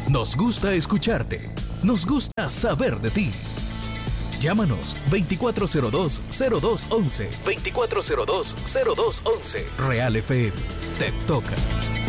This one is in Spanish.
Nos gusta escucharte. Nos gusta saber de ti. Llámanos 2402-0211. 2402-0211. Real FM. Te toca.